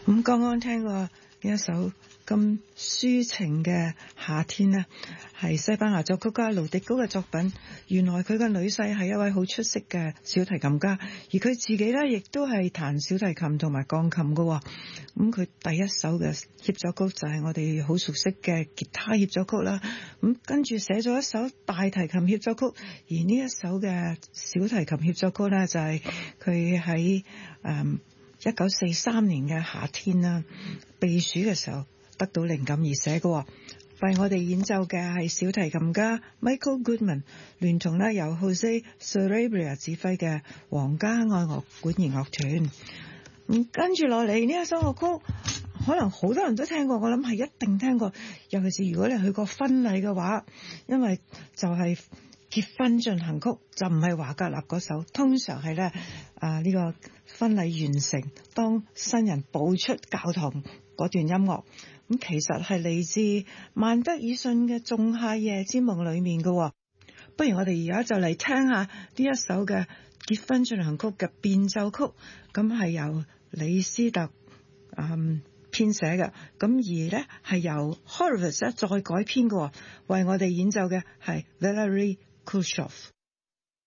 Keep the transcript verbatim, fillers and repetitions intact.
咁剛剛聽過呢一首咁抒情嘅夏天呢，係西班牙作曲家盧迪高嘅作品。原來佢嘅女婿係一位好出色嘅小提琴家，而佢自己呢亦都係彈小提琴同埋鋼琴嘅。咁佢第一首嘅協奏曲就係我哋好熟悉嘅吉他協奏曲啦。咁跟住寫咗一首大提琴協奏曲，而呢一首嘅小提琴協奏曲呢，就係佢喺誒一九四三年嘅夏天啦，避暑嘅時候得到靈感而寫嘅。為我哋演奏嘅係小提琴家 Michael Goodman， 聯同咧由 Jose Sarabia 指揮嘅皇家愛樂管弦樂團。咁跟住落嚟呢一首樂曲，可能好多人都聽過，我諗係一定聽過。尤其是如果你去過婚禮嘅話，因為就係結婚進行曲，就唔係華格納嗰首。通常係咧啊呢個婚禮完成，當新人步出教堂嗰段音樂。咁其實係嚟自曼德爾遜嘅《仲夏夜之夢》裏面嘅。不如我哋而家就嚟聽下呢一首嘅結婚進行曲嘅變奏曲，咁係由李斯特嗯編寫嘅，咁而呢係由 Horowitz 再改編嘅，為我哋演奏嘅係 Valery Kuleshov。